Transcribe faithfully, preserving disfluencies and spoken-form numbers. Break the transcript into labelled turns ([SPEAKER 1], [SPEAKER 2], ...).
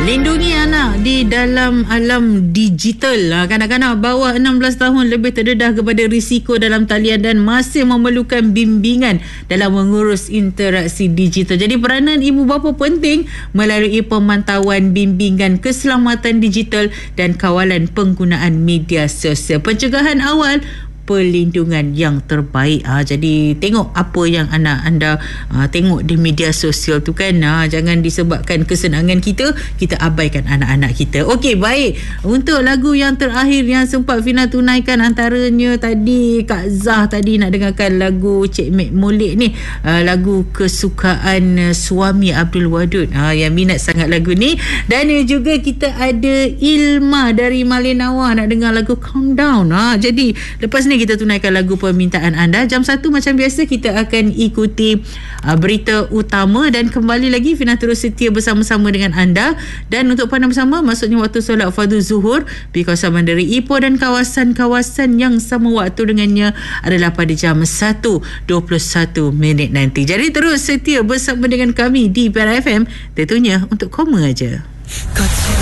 [SPEAKER 1] Lindungi anak di dalam alam digital. Kanak-kanak bawah enam belas tahun lebih terdedah kepada risiko dalam talian dan masih memerlukan bimbingan dalam mengurus interaksi digital. Jadi peranan ibu bapa penting melalui pemantauan bimbingan keselamatan digital dan kawalan penggunaan media sosial. Pencegahan awal, perlindungan yang terbaik. Ha, jadi tengok apa yang anak anda ha, tengok di media sosial tu kan. Ha, jangan disebabkan kesenangan kita, kita abaikan anak-anak kita. Okey, baik. Untuk lagu yang terakhir yang sempat Fina tunaikan, antaranya tadi Kak Zah tadi nak dengarkan lagu Cik Mek Molek ni. Ha, lagu kesukaan uh, suami Abdul Wadud. Ha, yang minat sangat lagu ni. Dan uh, juga kita ada Ilma dari Malinawa nak dengar lagu Calm Down. Ha, jadi lepas ni kita tunaikan lagu permintaan anda. Jam satu macam biasa kita akan ikuti uh, berita utama dan kembali lagi Fina terus setia bersama-sama dengan anda. Dan untuk pandang bersama, maksudnya waktu solat fardu zuhur di kawasan Bandar Ipoh dan kawasan-kawasan yang sama waktu dengannya adalah pada jam satu dua puluh satu minit nanti. Jadi terus setia bersama dengan kami di P R F M, tentunya untuk koma aja.